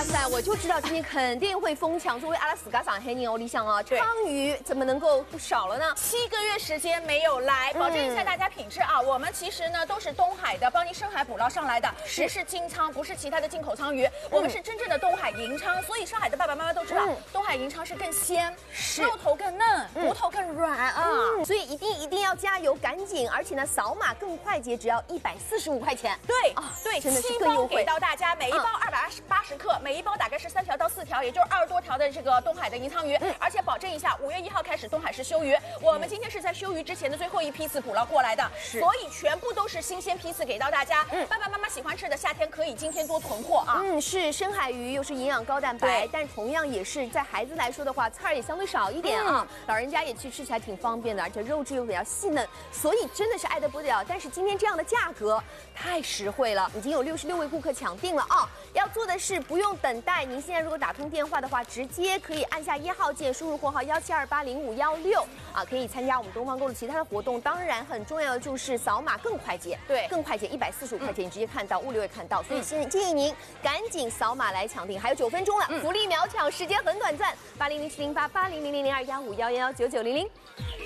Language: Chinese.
哇塞，我就知道今天肯定会疯抢。作为阿拉斯加上黑尼欧理想啊，鲳鱼怎么能够不少了呢 ？7个月时间没有来，保证一下大家品质啊。我们其实呢都是东海的，帮您深海捕捞上来的，不是金鲳，不是其他的进口鲳鱼，我们是真正的东海银鲳。所以上海的爸爸妈妈都知道，东海银鲳是更鲜，肉头更嫩，骨头更软啊。 所以一定要加油，赶紧！而且呢，扫码更快捷，只要145块钱。 对啊，对， 真的是更优惠。 给到大家，每一包280克，每一包大概是3条到4条，也就是20多条的这个东海的银鲳鱼，而且保证一下，5月1号开始东海市休渔。我们今天是在休渔之前的最后一批次捕捞过来的，所以全部都是新鲜批次给到大家。爸爸妈妈喜欢吃的，夏天可以今天多囤货啊。 是深海鱼，又是营养高蛋白，但同样也是在孩子来说的话，刺儿也相对少一点啊。老人家也去吃起来挺方便的，而且肉质又比较细嫩，所以真的是爱得不得了。但是今天这样的价格太实惠了，已经有66位顾客抢定了啊！要做的是不用等待，您现在如果打通电话的话，直接可以按下1号键，输入货号17280516啊，可以参加我们东方购的其他的活动。当然，很重要的就是扫码更快捷， 对， 更快捷，145块钱你直接看到，物流也看到，所以现在建议您赶紧扫码来抢订，还有9分钟了，福利秒抢，时间很短暂，8007088000021511199000。